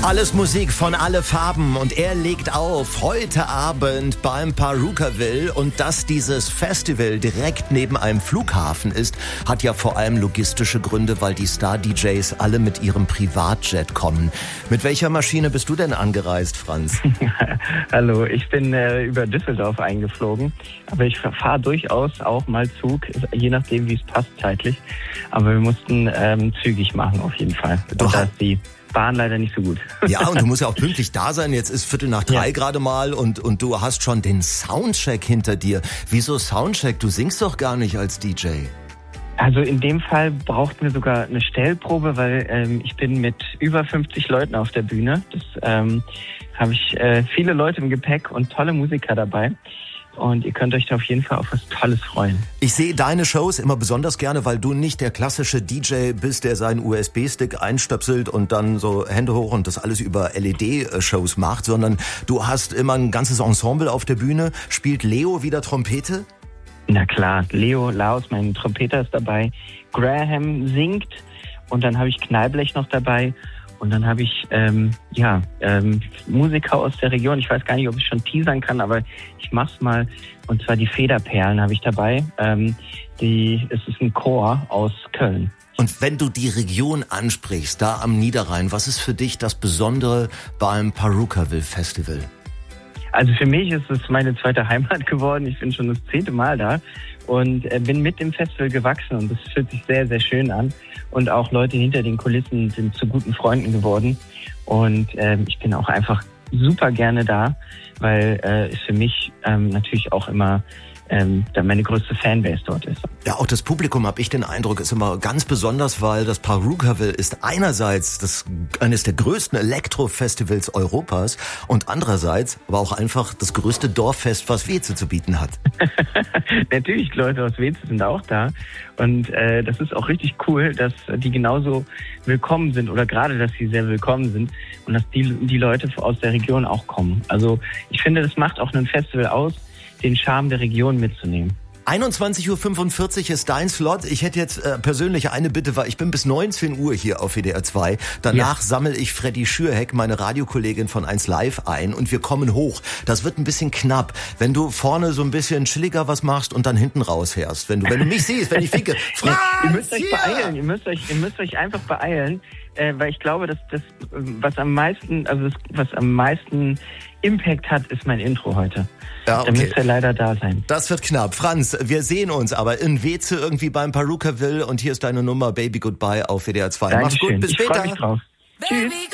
Alles Musik von alle Farben und er legt auf heute Abend beim Pharookerville. Und dass dieses Festival direkt neben einem Flughafen ist, hat ja vor allem logistische Gründe, weil die Star-DJs alle mit ihrem Privatjet kommen. Mit welcher Maschine bist du denn angereist, Franz? Hallo, ich bin über Düsseldorf eingeflogen, aber ich fahre durchaus auch mal Zug, je nachdem wie es passt zeitlich. Aber wir mussten zügig machen auf jeden Fall. Da ist die Bahn leider nicht so gut. Ja, und du musst ja auch pünktlich da sein. Jetzt ist 2:45 gerade mal und du hast schon den Soundcheck hinter dir. Wieso Soundcheck? Du singst doch gar nicht als DJ. Also in dem Fall brauchten wir sogar eine Stellprobe, weil ich bin mit über 50 Leuten auf der Bühne. Das habe ich viele Leute im Gepäck und tolle Musiker dabei. Und ihr könnt euch da auf jeden Fall auf was Tolles freuen. Ich sehe deine Shows immer besonders gerne, weil du nicht der klassische DJ bist, der seinen USB-Stick einstöpselt und dann so Hände hoch und das alles über LED-Shows macht, sondern du hast immer ein ganzes Ensemble auf der Bühne. Spielt Leo wieder Trompete? Na klar, Leo Laus, mein Trompeter, ist dabei. Graham singt und dann habe ich Knallblech noch dabei. Und dann habe ich Musiker aus der Region. Ich weiß gar nicht, ob ich schon teasern kann, aber ich mach's mal. Und zwar die Federperlen habe ich dabei. Es ist ein Chor aus Köln. Und wenn du die Region ansprichst, da am Niederrhein, was ist für dich das Besondere beim Pharookerville Festival? Also für mich ist es meine zweite Heimat geworden. Ich bin schon das 10. Mal da und bin mit dem Festival gewachsen und das fühlt sich sehr, sehr schön an. Und auch Leute hinter den Kulissen sind zu guten Freunden geworden. Und ich bin auch einfach super gerne da, weil es für mich natürlich auch immer meine größte Fanbase dort ist. Ja, auch das Publikum, habe ich den Eindruck, ist immer ganz besonders, weil das Pharookerville ist einerseits eines der größten Elektro-Festivals Europas und andererseits aber auch einfach das größte Dorffest, was Weeze zu bieten hat. Natürlich, Leute aus Weeze sind auch da und das ist auch richtig cool, dass die genauso willkommen sind oder gerade, dass sie sehr willkommen sind und dass die Leute aus der Region auch kommen. Also ich finde, das macht auch ein Festival aus, den Charme der Region mitzunehmen. 21:45 Uhr ist dein Slot. Ich hätte jetzt persönlich eine Bitte, weil ich bin bis 19 Uhr hier auf WDR 2. Danach sammle ich Freddy Schürheck, meine Radiokollegin von 1 Live ein und wir kommen hoch. Das wird ein bisschen knapp, wenn du vorne so ein bisschen chilliger was machst und dann hinten rausfährst. Wenn du mich siehst, wenn ich winke. Franz, ihr müsst euch beeilen, ihr müsst euch einfach beeilen, weil ich glaube, dass was am meisten Impact hat, ist mein Intro heute. Ja, okay. Da müsst ihr leider da sein. Das wird knapp. Franz, wir sehen uns aber in Weeze irgendwie beim Pharookerville und hier ist deine Nummer Baby Goodbye auf WDR 2. Mach's gut, bis später. Ich freu mich drauf. Tschüss.